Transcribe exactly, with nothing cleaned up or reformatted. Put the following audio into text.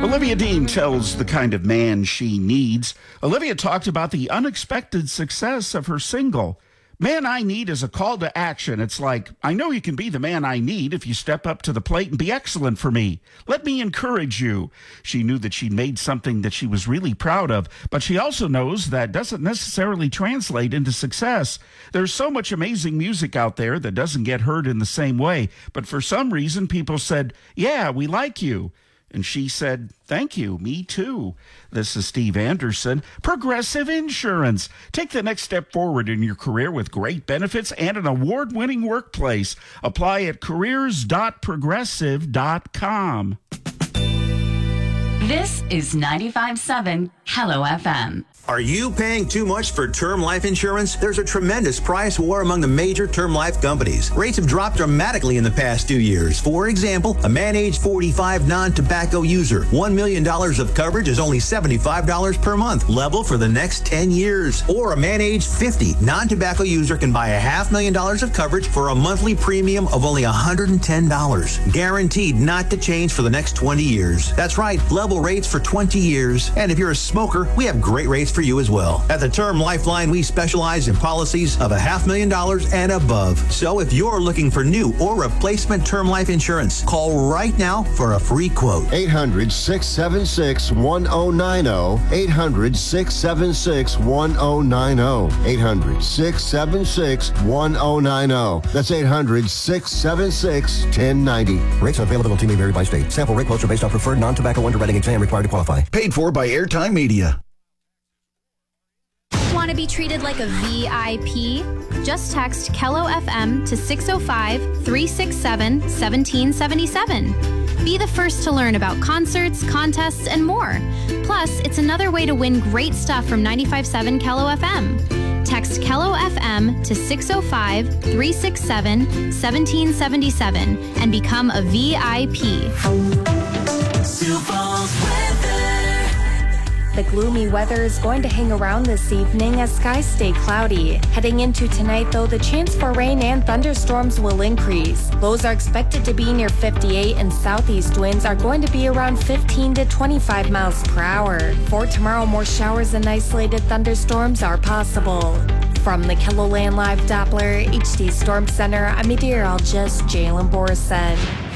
Olivia Dean tells the kind of man she needs. Olivia talked about the unexpected success of her single. Man I Need is a call to action. It's like, I know you can be the man I need if you step up to the plate and be excellent for me. Let me encourage you. She knew that she made something that she was really proud of, but she also knows that doesn't necessarily translate into success. There's so much amazing music out there that doesn't get heard in the same way, but for some reason people said, yeah, we like you. And she said, thank you, me too. This is Steve Anderson. Progressive Insurance. Take the next step forward in your career with great benefits and an award-winning workplace. Apply at careers dot progressive dot com. This is ninety-five point seven Hello F M. Are you paying too much for term life insurance? There's a tremendous price war among the major term life companies. Rates have dropped dramatically in the past two years. For example, a man age forty-five non-tobacco user, one million dollars of coverage is only seventy-five dollars per month, level for the next ten years. Or a man age fifty non-tobacco user can buy a half million dollars of coverage for a monthly premium of only one hundred ten dollars. Guaranteed not to change for the next twenty years. That's right, level rates for twenty years. And if you're a smoker, we have great rates for you as well. At the Term Lifeline, we specialize in policies of a half million dollars and above. So if you're looking for new or replacement term life insurance, call right now for a free quote. eight hundred, six seven six, one zero nine zero. eight hundred, six seven six, one zero nine zero. eight hundred, six seven six, one zero nine zero. That's eight hundred, six seven six, one zero nine zero. Rates availability may vary by state. Sample rate quotes are based on preferred non-tobacco underwriting exam required to qualify. Paid for by Airtime Media. Want to be treated like a V I P? Just text Kello F M to six oh five, three six seven, one seven seven seven. Be the first to learn about concerts, contests, and more. Plus, it's another way to win great stuff from ninety-five point seven Kello F M. Text Kello F M to six oh five, three six seven, one seven seven seven and become a V I P. Sioux Falls weather. The gloomy weather is going to hang around this evening as skies stay cloudy. Heading into tonight, though, the chance for rain and thunderstorms will increase. Lows are expected to be near fifty-eight, and southeast winds are going to be around fifteen to twenty-five miles per hour. For tomorrow, more showers and isolated thunderstorms are possible. From the KELOLAND Live Doppler H D Storm Center, I'm meteorologist Jalen Borison.